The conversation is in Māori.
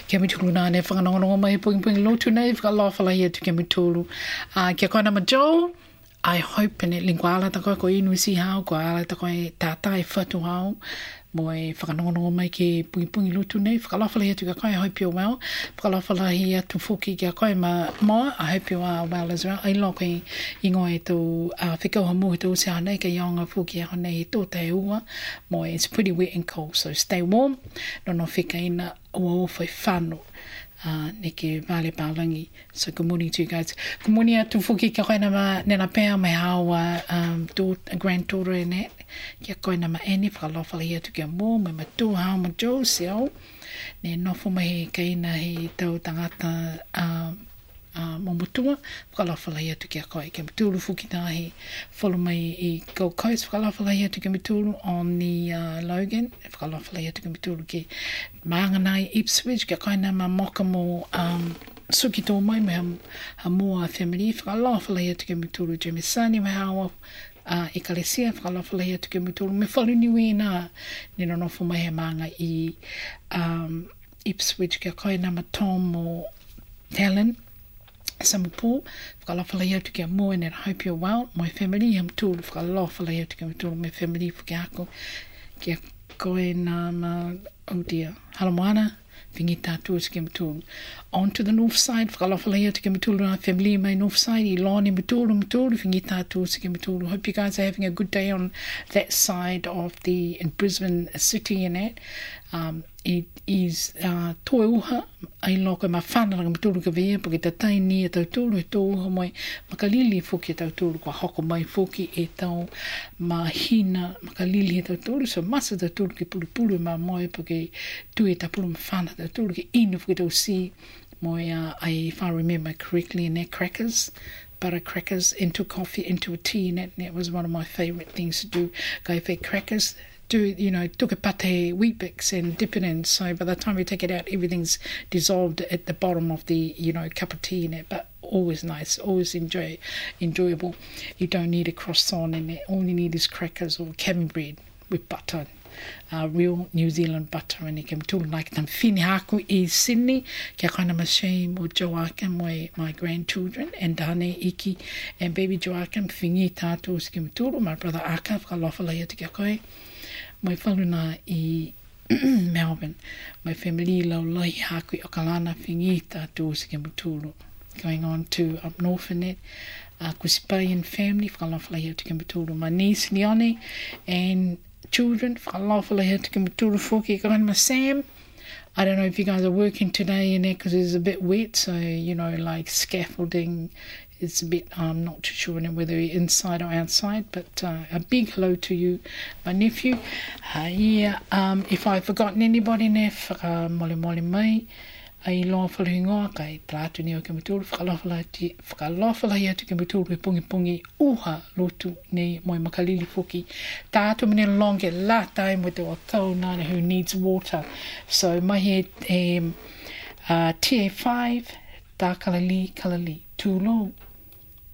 Kia mitulu nā ne whanganongonongo mai pungi lotu nei whakalawhalahi atu kia mitulu. Kia koe nama Joe, I hope ne lingua ala ta koe ko inu si hao, ko ala ta koe tātai whatu hao, mo e whakanongonongo mai ke pungi lotu nei, whakalawhalahi atu kia koe, I hope you're well. Whakalawhalahi atu whuki kia koe moa, I hope you are well as well. Ai loko i ingoa e tō whikauha muhi tō se hanei, ka ionga whuki a hanei he tō te ua, mo it's pretty wet and cold, so stay warm, no whika ina ua whai whanu. Ne ke vale palangi. So good morning to you guys. Good morning atu whuki kia koe nama nena pēa mai hawa granddaughter in that. Kia koe nama Annie whakalawhalahi atu kia mō, mai matu hao ma Joe seo. Ne nofo mai he kaina he tau tangata mō mutua, whakalawhalahi atu kia koe. Kia mitulu whuki tā he follow mai I Gold Coast, whakalawhalahi atu kia mitulu on the Logan, whakalawhalahi atu kia mitulu ki Mānganai, Ipswich, kia koe nama moka mō suki tō mai, me ha mua family, whakalawhalahi atu kia mitulu Jemisani, me hawa Ekalesia, whakalawhalahi atu kia mitulu, me whalu niwi nā, nina nofo mai he manga I Ipswich, kia koe nama Tom mō Helen, Samapu, whakalawhalahi atu kia mua, and I hope you're well. My family, I'm tūlu, whakalawhalahi atu kia mitulu, my family, whakiako, kia koe nā, oh dear, halamoana, whingi tātua kia mitulu. On to the north side, whakalawhalahi atu kia mitulu, my family, my north side, I loni mitulu, whingi tātua kia mitulu. Hope you guys are having a good day on that side of in Brisbane city and that. It is toe uha, ai loko ma whanaranga mitulu ka vea, porque ta taini e tau tūru e tō uha mai, makalili fuki e tau tūru, kua hoko mai fuki e tau mahina, makalili e tau tūru, so masa tau tūru ki pulu ma moe, porque tu e ta pulu ma whana tau tūru ki inu fuki tau si, moe if I remember correctly, in that crackers, butter crackers into coffee, into a tea, and that was one of my favourite things to do, go for crackers, took a pate Weet-Bix and dip it in, so by the time you take it out, everything's dissolved at the bottom of the, cup of tea in it, but always nice, always enjoyable. You don't need a croissant in it, all you need is crackers or cabin bread with butter, real New Zealand butter, and you can do like them whini haku I Sydney, kia kaina Mashame or Joachim, my grandchildren, and Dane, Iki, and baby Joachim, whingi tātou si kia my brother Aka, whakalawhalahi atu kia koe. My whanuna I Melbourne, my family laulai haku I Okalana whingi tātou si kia mitulu. Going on to up north in it, Kuspayan family, whakalawhalahi atu kia mitulu. My niece Leone and children, whakalawhalahi atu kia mitulu whoki, kaina Sam. I don't know if you guys are working today in there because it's a bit wet, so like scaffolding. It's a bit, I'm not too sure whether you're inside or outside, but a big hello to you, my nephew. If I've forgotten anybody in there, mole mai, ai loa whaluhingoa, kai plātu ni o ke mitulu, whakalawhalahi atu ke mitulu, pungi uha lotu nei moi makalili whuki. Tātu mene longe la tai mo te wakau nana who needs water. So mai he TA5, tā kalali, tūlo.